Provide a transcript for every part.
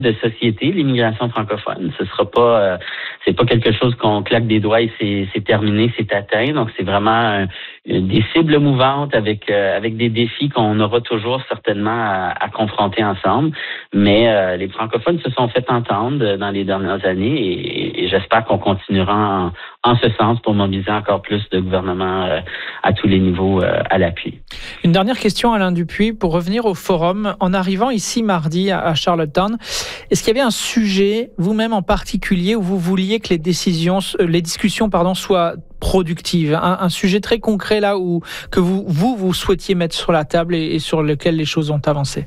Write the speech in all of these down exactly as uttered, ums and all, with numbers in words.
de société, l'immigration francophone. Ce sera pas, euh, c'est pas quelque chose qu'on claque des doigts et c'est, c'est terminé, c'est atteint. Donc c'est vraiment euh, des cibles mouvantes avec euh, avec des défis qu'on aura toujours certainement à, à confronter ensemble. Mais euh, les francophones se sont fait entendre dans les dernières années et, et j'espère qu'on continuera en, en ce sens pour mobiliser encore plus de gouvernements euh, à tous les niveaux euh, à l'appui. Une dernière question, Alain Dupuis, pour revenir au forum. En arrivant ici mardi à Charlottetown, est-ce qu'il y avait un sujet, vous-même en particulier, où vous vouliez que les décisions, les discussions, pardon, soient productives, un, un sujet très concret là où que vous, vous, vous souhaitiez mettre sur la table et, et sur lequel les choses ont avancé?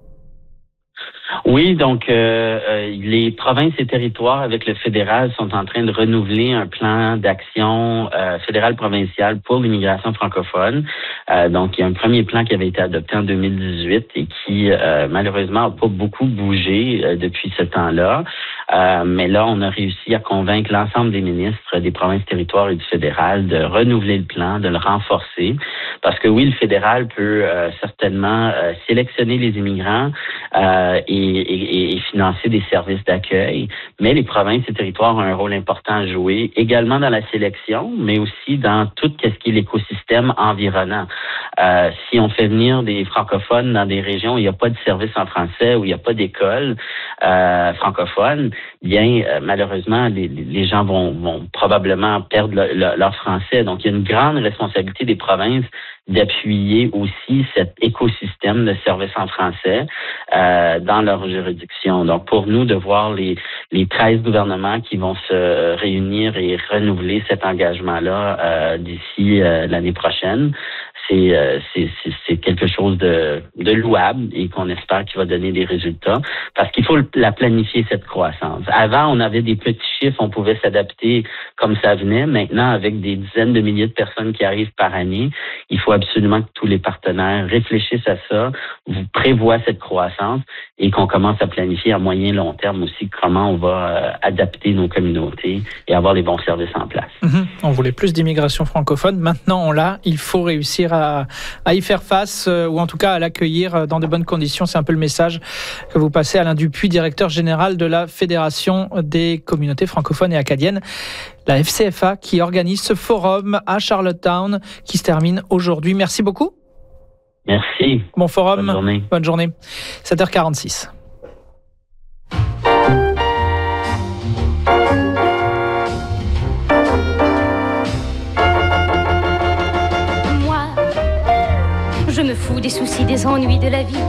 Oui, donc euh, euh, les provinces et territoires avec le fédéral sont en train de renouveler un plan d'action euh, fédéral-provincial pour l'immigration francophone. Euh, donc, il y a un premier plan qui avait été adopté en deux mille dix-huit et qui, euh, malheureusement, n'a pas beaucoup bougé euh, depuis ce temps-là. Euh, mais là, on a réussi à convaincre l'ensemble des ministres des provinces, territoires et du fédéral de renouveler le plan, de le renforcer. Parce que oui, le fédéral peut euh, certainement euh, sélectionner les immigrants euh, et Et, et, et financer des services d'accueil, mais les provinces et territoires ont un rôle important à jouer, également dans la sélection, mais aussi dans tout ce qui est l'écosystème environnant. Euh, si on fait venir des francophones dans des régions où il n'y a pas de service en français, où il n'y a pas d'école euh, francophone, bien euh, malheureusement, les, les gens vont, vont probablement perdre le, le, leur français. Donc, il y a une grande responsabilité des provinces d'appuyer aussi cet écosystème de services en français euh, dans leur juridiction. Donc, pour nous, de voir les, les treize gouvernements qui vont se réunir et renouveler cet engagement-là euh, d'ici euh, l'année prochaine, c'est, euh, c'est, c'est, c'est quelque chose de, de louable et qu'on espère qu'il va donner des résultats parce qu'il faut la planifier, cette croissance. Avant, on avait des petits chiffres, on pouvait s'adapter comme ça venait. Maintenant, avec des dizaines de milliers de personnes qui arrivent par année, il faut absolument que tous les partenaires réfléchissent à ça, vous prévoient cette croissance et qu'on commence à planifier à moyen et long terme aussi comment on va euh, adapter nos communautés et avoir les bons services en place. Mmh. On voulait plus d'immigration francophone. Maintenant, on l'a. Il faut réussir à, à y faire face euh, ou en tout cas à l'accueillir dans de bonnes conditions. C'est un peu le message que vous passez, Alain Dupuis, directeur général de la Fédération des communautés francophones et acadiennes, la F C F A, qui organise ce forum à Charlottetown qui se termine aujourd'hui. Merci beaucoup. Merci. Bon forum. Bonne journée. Bonne journée. sept heures quarante-six. Moi, je me fous des soucis, des ennuis de la vie.